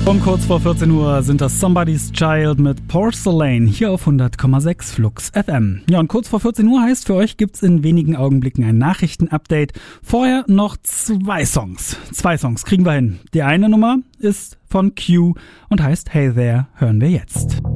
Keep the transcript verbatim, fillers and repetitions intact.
Um kurz vor vierzehn Uhr sind das Somebody's Child mit Porcelain hier auf hundert Komma sechs Flux F M. Ja, und kurz vor vierzehn Uhr heißt, für euch gibt's in wenigen Augenblicken ein Nachrichtenupdate. Vorher noch zwei Songs. Zwei Songs kriegen wir hin. Die eine Nummer ist von Q und heißt Hey There, hören wir jetzt.